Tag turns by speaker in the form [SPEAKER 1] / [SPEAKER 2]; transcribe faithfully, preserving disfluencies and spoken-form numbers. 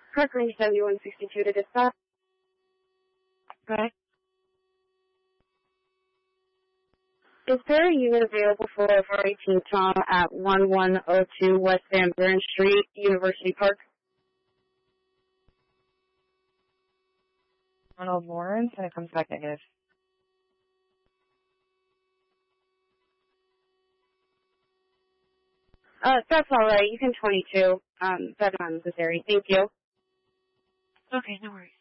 [SPEAKER 1] Park Range seventy-one sixty-two to dispatch.
[SPEAKER 2] Okay.
[SPEAKER 1] Is there a unit available for four eighteen Tom at one one oh two West Van Buren Street, University Park?
[SPEAKER 2] Ronald Lawrence, and it comes back negative.
[SPEAKER 1] Uh, that's all right. You can twenty-two. Um, that's not necessary. Thank you.
[SPEAKER 2] Okay, no worries.